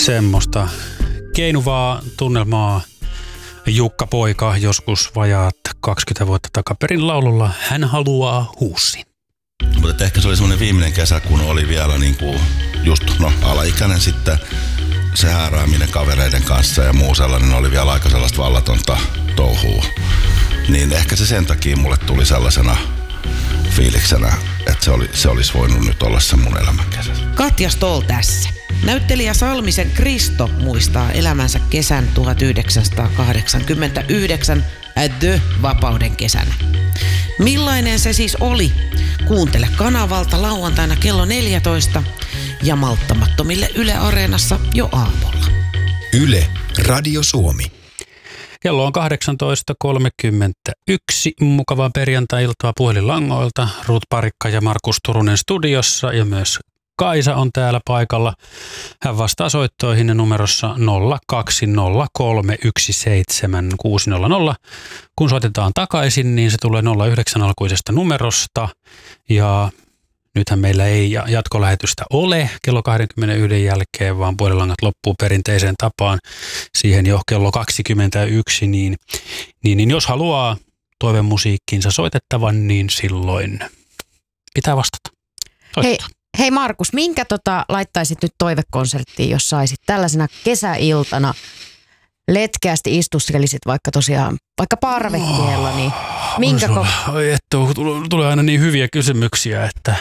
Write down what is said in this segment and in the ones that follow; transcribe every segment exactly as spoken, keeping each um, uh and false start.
Semmoista keinuvaa tunnelmaa Jukka Poika joskus vajaat kaksikymmentä vuotta takaperin laululla Hän haluaa huussin. Mutta ehkä se oli semmoinen viimeinen kesä, kun oli vielä niinku just no, alaikäinen sitten. Se häärääminen kavereiden kanssa ja muu sellainen oli vielä aika sellaista vallatonta touhua. Niin ehkä se sen takia mulle tuli sellaisena fiiliksenä, että se, oli, se olisi voinut nyt olla se mun elämän kesä. Katja Stoll tässä. Näyttelijä Salmisen Kristo muistaa elämänsä kesän tuhatyhdeksänsataakahdeksankymmentäyhdeksän The Vapauden kesänä. Millainen se siis oli? Kuuntele kanavalta lauantaina kello neljätoista ja malttamattomille Yle Areenassa jo aamulla. Yle Radio Suomi. Kello on kahdeksantoista kolmekymmentäyksi. Mukavaa perjantai-iltaa puhelinlangoilta. Ruut Parikka ja Markus Turunen studiossa ja myös Kaisa on täällä paikalla. Hän vastaa soittoihin numerossa nolla kaksi nolla kolme yksi seitsemän kuusi nolla nolla. Kun soitetaan takaisin, niin se tulee nolla yhdeksän alkuisesta numerosta. Ja nythän meillä ei jatkolähetystä ole kello kaksikymmentäyksi jälkeen, vaan puhelinlangat loppuu perinteiseen tapaan siihen jo kello kaksikymmentäyksi. Niin, niin, niin jos haluaa toivemusiikkiinsa soitettavan, niin silloin pitää vastata. Hei, hei Markus, minkä tota laittaisit nyt toivekonserttiin, jos saisit tällaisena kesäiltana letkeästi istuskelisit vaikka tosiaan, vaikka parvekkeella, niin minkä ko- Oi että tulee aina niin hyviä kysymyksiä, että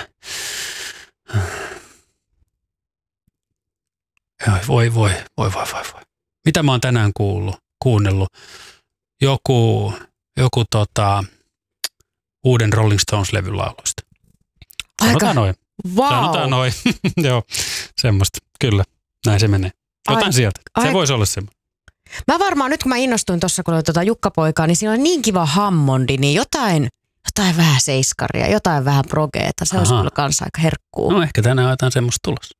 voi, voi, voi, voi, voi, voi. Mitä mä oon tänään kuullut, kuunnellut? Joku, joku tota, uuden Rolling Stones-levyn lauluista. Sanotaan noin. Wow. Sanotaan noin. Joo, semmoista. Kyllä, näin se menee. Jotain ai, sieltä. Se ai. Voisi olla semmoinen. Mä varmaan nyt kun mä innostuin tuossa, kun oli tuota Jukka Poikaa, niin siinä oli niin kiva Hammondi, niin jotain, jotain vähän seiskaria, jotain vähän progeeta. Se Aha. olisi kyllä kanssa aika herkkuu. No ehkä tänään jotain semmoista tulossa.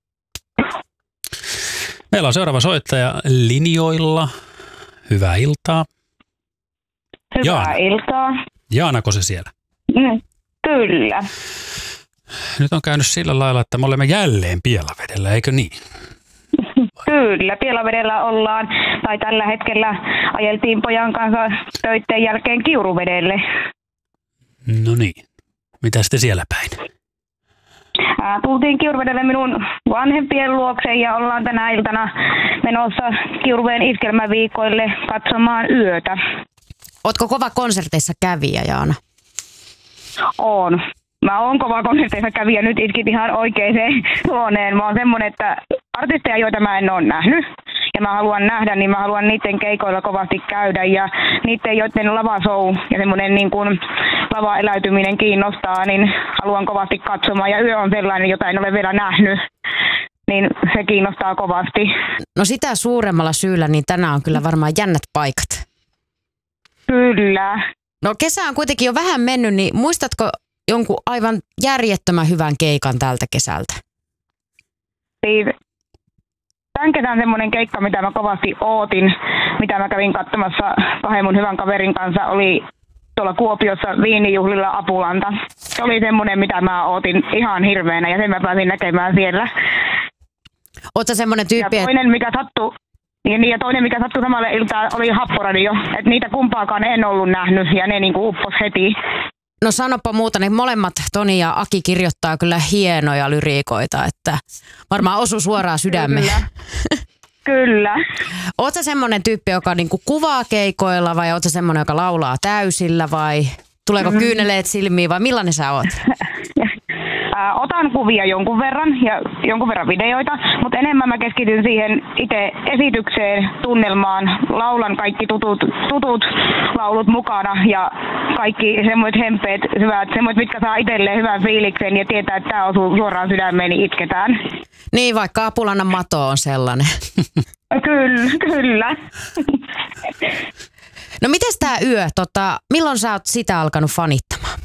Meillä on seuraava soittaja linjoilla. Hyvää iltaa. Hyvää Jaana. iltaa. Jaanako se siellä? Mm, kyllä. Nyt on käynyt sillä lailla, että me olemme jälleen Pielavedellä, eikö niin? Kyllä, Pielavedellä ollaan, tai tällä hetkellä ajeltiin pojan kanssa töitten jälkeen Kiuruvedelle. No niin, mitä sitten siellä päin? Ää, tultiin Kiuruvedelle minun vanhempien luokse ja ollaan tänä iltana menossa Kiuruveden iskelmäviikoille katsomaan yötä. Ootko kova konserteissa kävijä, Jaana? Oon. Mä oon kova konserteissa kävijä, nyt iskit ihan oikeaan huoneen. Mä oon semmonen, että artisteja, joita mä en ole nähnyt ja mä haluan nähdä, niin mä haluan niiden keikoilla kovasti käydä ja niiden, joiden lavashow ja semmoinen niin kuin lavaeläytyminen kiinnostaa, niin haluan kovasti katsomaan ja yö on sellainen, jota en ole vielä nähnyt, niin se kiinnostaa kovasti. No sitä suuremmalla syyllä, niin tänään on kyllä varmaan jännät paikat. Kyllä. No kesä on kuitenkin jo vähän mennyt, niin muistatko jonkun aivan järjettömän hyvän keikan tältä kesältä? Siis, tämän kesän semmoinen keikka, mitä mä kovasti ootin, mitä mä kävin katsomassa kahden mun hyvän kaverin kanssa, oli tuolla Kuopiossa viinijuhlilla Apulanta. Se oli semmoinen, mitä mä ootin ihan hirveänä ja sen mä pääsin näkemään siellä. Ootko semmoinen tyyppi? Ja toinen, mikä sattui, ja, niin, ja toinen, mikä sattui samalle iltaan, oli Happoradio. Että niitä kumpaakaan en ollut nähnyt ja ne niinku uppos heti. No sanopa muuta, niin molemmat Toni ja Aki kirjoittaa kyllä hienoja lyriikoita, että varmaan osu suoraan sydämeen. Kyllä. Kyllä. Ootko semmoinen tyyppi, joka niinku kuvaa keikoilla vai ootko semmoinen, joka laulaa täysillä vai tuleeko mm. kyyneleet silmiin vai millainen sä oot? Otan kuvia jonkun verran ja jonkun verran videoita, mutta enemmän mä keskityn siihen itse esitykseen, tunnelmaan, laulan kaikki tutut, tutut laulut mukana ja kaikki semmoiset hempeet, hyvät, semmoiset, mitkä saa itselleen hyvän fiiliksen ja tietää, että tämä osuu suoraan sydämeen, niin itketään. Niin, vaikka Apulannan mato on sellainen. Kyllä, kyllä. No mites tää yö, tota, milloin sä oot sitä alkanut fanittamaan?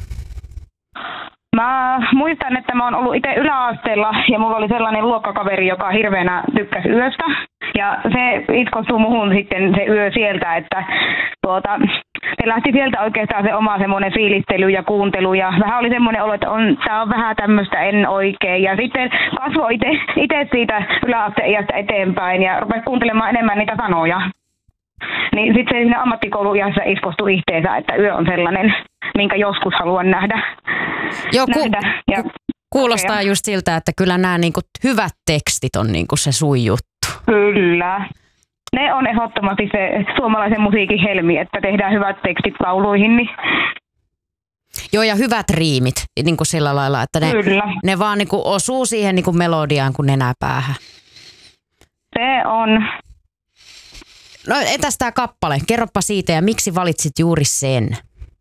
Mä muistan, että mä oon ollut itse yläasteella ja mulla oli sellainen luokkakaveri, joka hirveänä tykkäsi yöstä. Ja se itkostui muhun sitten se yö sieltä, että tuota, se lähti sieltä oikeastaan se oma semmoinen fiilistely ja kuuntelu ja vähän oli semmoinen olo, että on, tää on vähän tämmöistä en oikein ja sitten kasvoi itse, itse siitä yläasteiästä eteenpäin ja rupesi kuuntelemaan enemmän niitä sanoja. Niin sitten se siinä ammattikouluiässä iskostui itteensä, että yö on sellainen, minkä joskus haluan nähdä. Joo, ku, nähdä ja ku, kuulostaa kokea. just siltä, että kyllä nämä niinku hyvät tekstit on niinku se sun juttu. Kyllä. Ne on ehdottomasti se suomalaisen musiikin helmi, että tehdään hyvät tekstit lauluihin. Niin Joo, ja hyvät riimit niin kuin sillä lailla, että ne, Kyllä. ne vaan niin kuin osuu siihen niin kuin melodiaan kuin nenäpäähän. Se on. No entäs tää kappale? Kerropa siitä ja miksi valitsit juuri sen?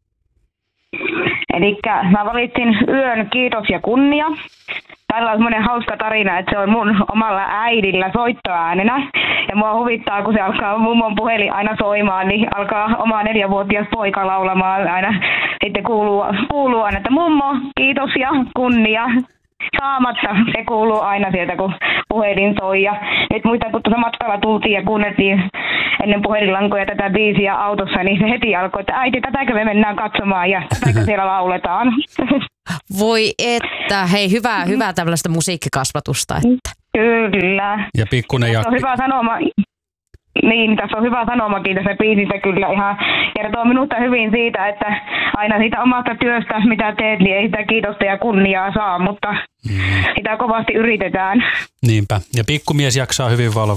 Elikkä mä valitsin Yön kiitos ja kunnia. Tällä on semmoinen hauska tarina, että se on mun omalla äidillä soittoäänenä. Ja mua huvittaa, kun se alkaa mummon puhelin aina soimaan, niin alkaa oma neljävuotias poika laulamaan aina. Sitten kuuluu, kuuluu aina, että mummo, kiitos ja kunnia. Saamatta, se kuuluu aina sieltä, kun puhelin soi. Ja nyt muistan, kun tuossa matkalla tultiin ja kuunneltiin ennen puhelinlankoja tätä biisiä autossa, niin se heti alkoi, että äiti, tätäkö me mennään katsomaan ja tätäkö siellä lauletaan. Voi että, hei hyvää, hyvää tällaista musiikkikasvatusta. Että. Kyllä. Ja pikkunen Tässä on jakki. hyvä sanoma. Niin, tässä on hyvä sanomakin tässä biisissä kyllä ihan kertoo minusta hyvin siitä, että aina siitä omasta työstä, mitä teet, niin ei sitä kiitosta ja kunniaa saa, mutta mm. sitä kovasti yritetään. Niinpä. Ja pikkumies jaksaa hyvin valvoa.